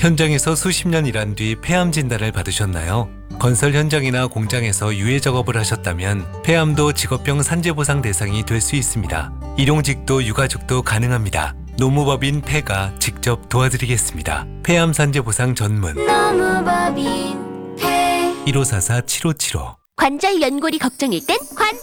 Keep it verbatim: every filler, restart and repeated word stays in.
현장에서 수십 년 일한 뒤 폐암 진단을 받으셨나요? 건설 현장이나 공장에서 유해 작업을 하셨다면 폐암도 직업병 산재보상 대상이 될 수 있습니다. 일용직도 유가족도 가능합니다. 노무법인 폐가 직접 도와드리겠습니다. 폐암 산재보상 전문 노무법인 폐 일오사사 칠오칠오 관절 연골이 걱정일 땐 관